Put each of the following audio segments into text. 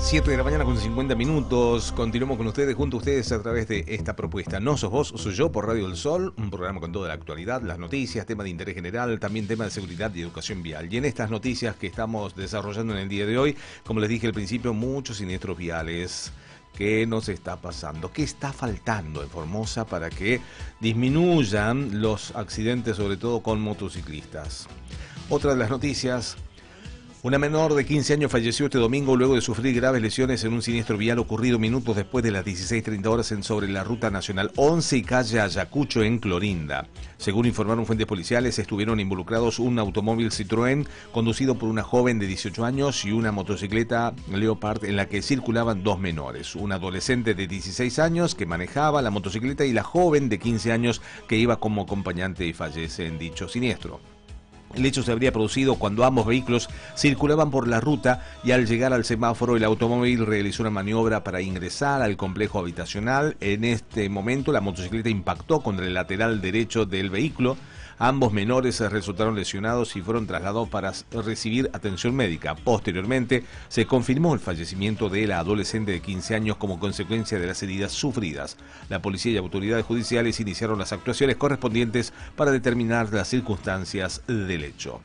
7 de la mañana con 50 minutos. Continuamos con ustedes, junto a ustedes a través de esta propuesta. No sos vos, soy yo, por Radio del Sol. Un programa con toda la actualidad, las noticias, temas de interés general, también temas de seguridad y educación vial. Y en estas noticias que estamos desarrollando en el día de hoy, como les dije al principio, muchos siniestros viales. ¿Qué nos está pasando? ¿Qué está faltando en Formosa para que disminuyan los accidentes, sobre todo con motociclistas? Otra de las noticias: una menor de 15 años falleció este domingo luego de sufrir graves lesiones en un siniestro vial ocurrido minutos después de las 16:30 horas sobre la Ruta Nacional 11 y calle Ayacucho en Clorinda. Según informaron fuentes policiales, estuvieron involucrados un automóvil Citroën conducido por una joven de 18 años y una motocicleta Leopard en la que circulaban dos menores, un adolescente de 16 años que manejaba la motocicleta y la joven de 15 años que iba como acompañante y fallece en dicho siniestro. El hecho se habría producido cuando ambos vehículos circulaban por la ruta y al llegar al semáforo el automóvil realizó una maniobra para ingresar al complejo habitacional. En este momento la motocicleta impactó contra el lateral derecho del vehículo. Ambos menores resultaron lesionados y fueron trasladados para recibir atención médica. Posteriormente se confirmó el fallecimiento de la adolescente de 15 años como consecuencia de las heridas sufridas. La policía y autoridades judiciales iniciaron las actuaciones correspondientes para determinar las circunstancias del hecho.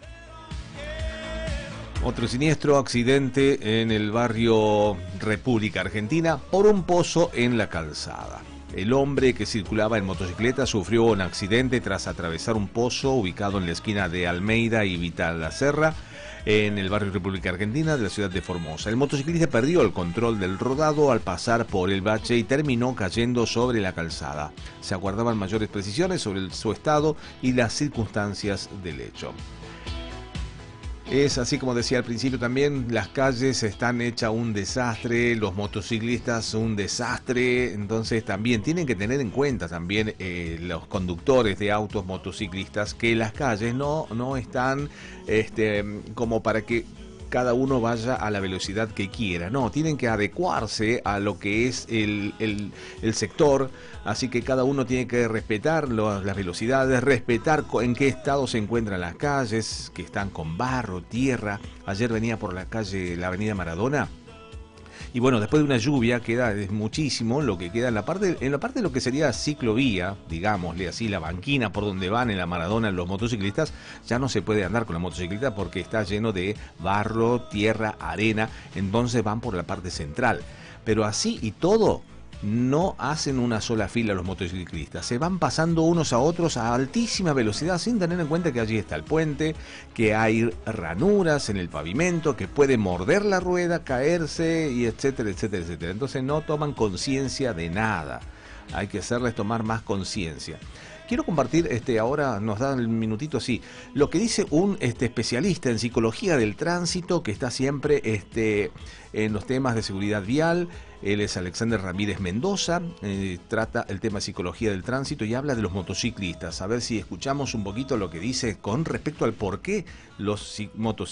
Otro siniestro accidente en el barrio República Argentina por un pozo en la calzada. El hombre que circulaba en motocicleta sufrió un accidente tras atravesar un pozo ubicado en la esquina de Almeida y Vital La Serra, en el barrio República Argentina de la ciudad de Formosa. El motociclista perdió el control del rodado al pasar por el bache y terminó cayendo sobre la calzada. Se aguardaban mayores precisiones sobre su estado y las circunstancias del hecho. Es así como decía al principio también, las calles están hechas un desastre, los motociclistas un desastre, entonces también tienen que tener en cuenta también los conductores de autos motociclistas que las calles no están como para que cada uno vaya a la velocidad que quiera. No, tienen que adecuarse a lo que es el sector, así que cada uno tiene que respetar las velocidades, respetar en qué estado se encuentran las calles, que están con barro, tierra. Ayer venía por la calle, la avenida Maradona, y bueno, después de una lluvia queda muchísimo lo que queda en la parte de lo que sería ciclovía, digámosle así, la banquina por donde van en la Maradona los motociclistas. Ya no se puede andar con la motocicleta porque está lleno de barro, tierra, arena, entonces van por la parte central. Pero así y todo, no hacen una sola fila los motociclistas, se van pasando unos a otros a altísima velocidad sin tener en cuenta que allí está el puente, que hay ranuras en el pavimento, que puede morder la rueda, caerse y etcétera, etcétera, etcétera. Entonces no toman conciencia de nada, hay que hacerles tomar más conciencia. Quiero compartir, ahora nos dan el minutito, sí, lo que dice un especialista en psicología del tránsito que está siempre en los temas de seguridad vial. Él es Alexander Ramírez Mendoza, trata el tema psicología del tránsito y habla de los motociclistas. A ver si escuchamos un poquito lo que dice con respecto al por qué los motociclistas